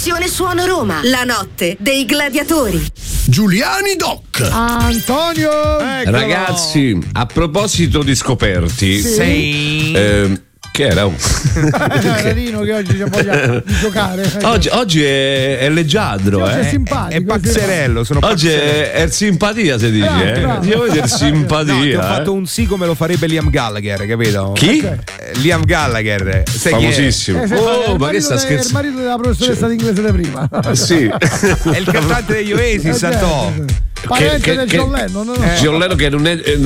Trasmissione Suono Roma, la notte dei gladiatori. Giuliani Doc. Antonio. Ragazzi, a proposito di scoperti, che era? Carino che oggi c'è voglia di giocare. Oggi è leggiadro, oggi è simpatico. È pazzerello, sono oggi pazzerello. è simpatia, se dici, bravo. Io vedo simpatia. No, ti ho fatto un sì come lo farebbe Liam Gallagher, capito? Chi? Liam Gallagher, sai chi è? Famosissimo. Ma che sta Il scherzando? marito della professoressa d'inglese di prima. Sì. È il cantante degli Oasis, Antò. Parente del John Lennon, no? John Lennon che non è